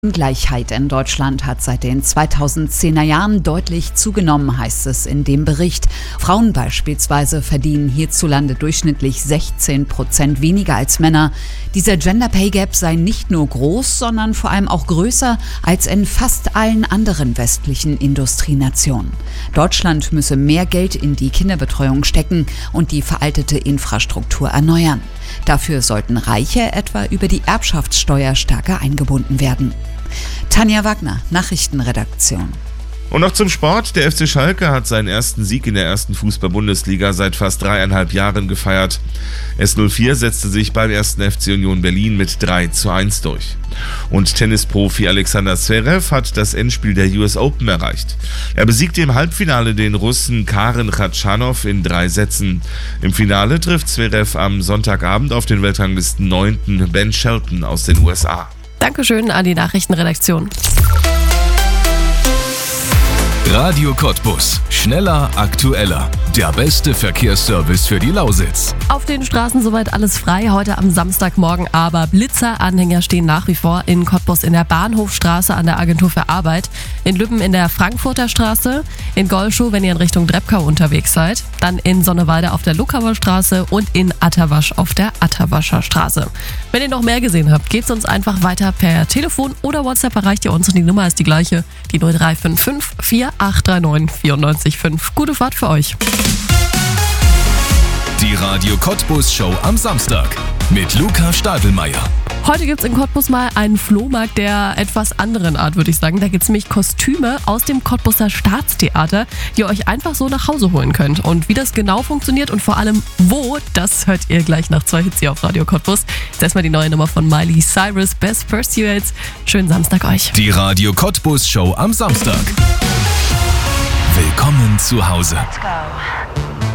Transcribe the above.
Ungleichheit in Deutschland hat seit den 2010er Jahren deutlich zugenommen, heißt es in dem Bericht. Frauen beispielsweise verdienen hierzulande durchschnittlich 16% weniger als Männer. Dieser Gender Pay Gap sei nicht nur groß, sondern vor allem auch größer als in fast allen anderen westlichen Industrienationen. Deutschland müsse mehr Geld in die Kinderbetreuung stecken und die veraltete Infrastruktur erneuern. Dafür sollten Reiche etwa über die Erbschaftssteuer stärker eingebunden werden. Tanja Wagner, Nachrichtenredaktion. Und noch zum Sport. Der FC Schalke hat seinen ersten Sieg in der ersten Fußball-Bundesliga seit fast 3,5 Jahren gefeiert. S04 setzte sich beim ersten FC Union Berlin mit 3:1 durch. Und Tennisprofi Alexander Zverev hat das Endspiel der US Open erreicht. Er besiegte im Halbfinale den Russen Karen Khachanov in 3 Sätzen. Im Finale trifft Zverev am Sonntagabend auf den Weltranglisten 9. Ben Shelton aus den USA. Dankeschön an die Nachrichtenredaktion. Radio Cottbus. Schneller, aktueller. Der beste Verkehrsservice für die Lausitz. Auf den Straßen soweit alles frei, heute am Samstagmorgen, aber Blitzeranhänger stehen nach wie vor in Cottbus in der Bahnhofstraße an der Agentur für Arbeit, in Lübben in der Frankfurter Straße, in Golschow, wenn ihr in Richtung Drebkau unterwegs seid, dann in Sonnewalde auf der Luckauer Straße und in Atterwasch auf der Atterwascher Straße. Wenn ihr noch mehr gesehen habt, geht's uns einfach weiter per Telefon oder WhatsApp, erreicht ihr uns und die Nummer ist die gleiche, die 0355 4839 94,5. Gute Fahrt für euch. Die Radio Cottbus Show am Samstag mit Luca Stadelmeier. Heute gibt's in Cottbus mal einen Flohmarkt der etwas anderen Art, würde ich sagen. Da gibt's nämlich Kostüme aus dem Cottbuser Staatstheater, die ihr euch einfach so nach Hause holen könnt. Und wie das genau funktioniert und vor allem wo, das hört ihr gleich nach 2 Hits hier auf Radio Cottbus. Jetzt erstmal die neue Nummer von Miley Cyrus, Best Pursuits. Schönen Samstag euch. Die Radio Cottbus Show am Samstag. Willkommen zu Hause. Let's go.